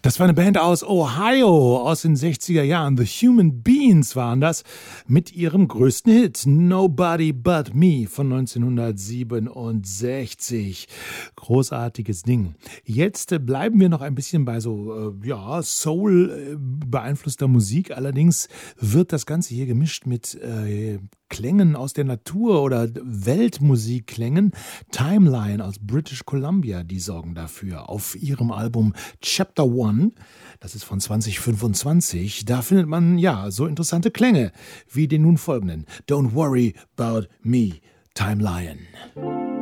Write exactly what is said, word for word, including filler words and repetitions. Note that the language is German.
Das war eine Band aus Ohio aus den sechziger Jahren. The Human Beings waren das mit ihrem größten Hit Nobody But Me von neunzehnhundertsiebenundsechzig. Großartiges Ding. Jetzt bleiben wir noch ein bisschen bei so äh, ja, Soul beeinflusster Musik. Allerdings wird das Ganze hier gemischt mit äh, Klängen aus der Natur oder Weltmusikklängen. Timeline aus British Columbia, die sorgen dafür. Auf ihrem Album Chapter One, das ist von zwanzig fünfundzwanzig, da findet man ja so interessante Klänge wie den nun folgenden. Don't Worry About Me, Timeline.